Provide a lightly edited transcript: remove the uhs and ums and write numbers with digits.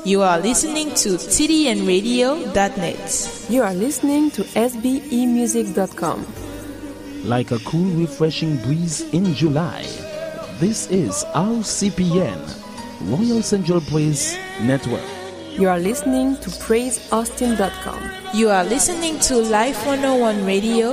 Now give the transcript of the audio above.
You are listening to tdnradio.net. You are listening to sbemusic.com. Like a cool, refreshing breeze in July, this is RCPN, Royal Central Praise Network. You are listening to PraiseAustin.com. You are listening to Life 101 Radio,